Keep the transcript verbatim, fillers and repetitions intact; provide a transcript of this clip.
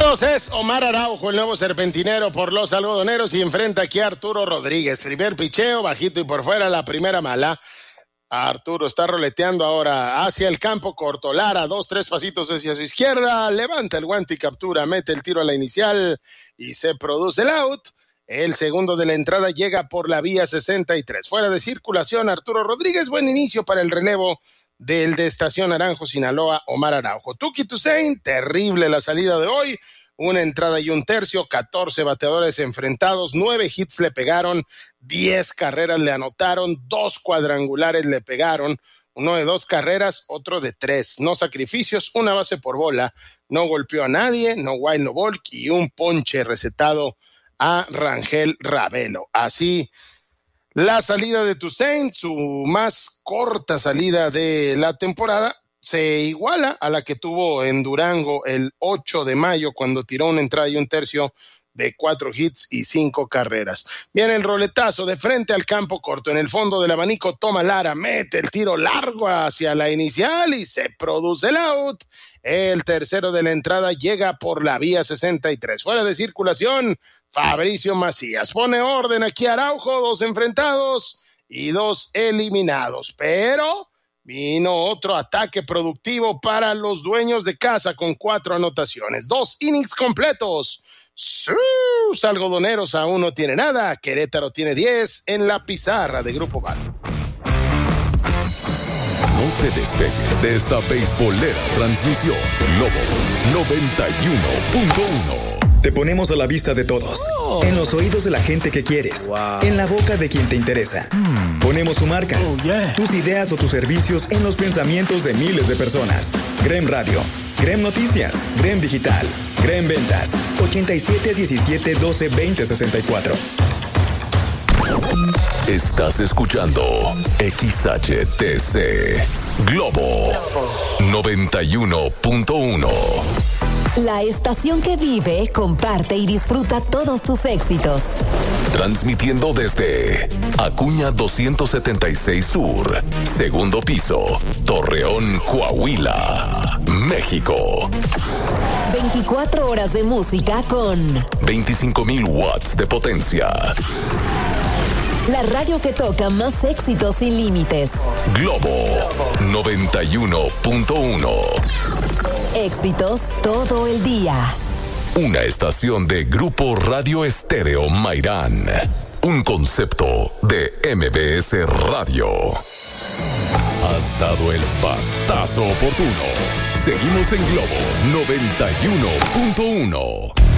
Saludos, es Omar Araujo, el nuevo serpentinero por los algodoneros, y enfrenta aquí a Arturo Rodríguez. Primer picheo, bajito y por fuera, la primera mala. Arturo está roleteando ahora hacia el campo corto. Lara, dos, tres pasitos hacia su izquierda, levanta el guante y captura, mete el tiro a la inicial y se produce el out. El segundo de la entrada llega por la vía sesenta y tres. Fuera de circulación, Arturo Rodríguez. Buen inicio para el relevo del de Estación Naranjo, Sinaloa, Omar Araujo. Tuki Toussaint, terrible la salida de hoy. Una entrada y un tercio, catorce bateadores enfrentados, nueve hits le pegaron, diez carreras le anotaron, dos cuadrangulares le pegaron, uno de dos carreras, otro de tres, no sacrificios, una base por bola, no golpeó a nadie, no wild, no walk y un ponche recetado a Rangel Ravelo. Así la salida de Toussaint, su más corta salida de la temporada, se iguala a la que tuvo en Durango el ocho de mayo cuando tiró una entrada y un tercio de cuatro hits y cinco carreras. Viene el roletazo de frente al campo corto. En el fondo del abanico toma Lara, mete el tiro largo hacia la inicial y se produce el out. El tercero de la entrada llega por la vía sesenta y tres. Fuera de circulación, Fabricio Macías. Pone orden aquí Araujo, dos enfrentados y dos eliminados. Pero vino otro ataque productivo para los dueños de casa con cuatro anotaciones, dos innings completos. Sus algodoneros aún no tiene nada. Querétaro tiene diez en la pizarra de Grupo Val. No te despegues de esta beisbolera transmisión. Globo noventa y uno punto uno. Te ponemos a la vista de todos, oh. en los oídos de la gente que quieres, wow. en la boca de quien te interesa. Hmm. Ponemos tu marca, oh, yeah. tus ideas o tus servicios en los pensamientos de miles de personas. Grem Radio, Grem Noticias, Grem Digital, Grem Ventas, ochenta y siete, diecisiete, doce, veinte, sesenta y cuatro. Estás escuchando X H T C Globo noventa y uno punto uno. La estación que vive, comparte y disfruta todos tus éxitos. Transmitiendo desde Acuña doscientos setenta y seis Sur, segundo piso, Torreón, Coahuila, México. veinticuatro horas de música con veinticinco mil watts de potencia. La radio que toca más éxitos sin límites. Globo noventa y uno punto uno. Éxitos todo el día. Una estación de Grupo Radio Estéreo Mairán. Un concepto de M B S Radio. Has dado el batazo oportuno. Seguimos en Globo noventa y uno punto uno.